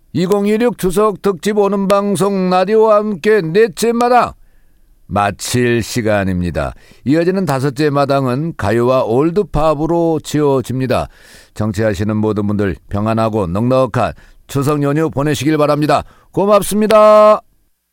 2016 추석 특집 오는 방송 라디오와 함께 넷째 마당 마칠 시간입니다. 이어지는 다섯째 마당은 가요와 올드팝으로 지어집니다. 정치하시는 모든 분들 평안하고 넉넉한 추석 연휴 보내시길 바랍니다. 고맙습니다.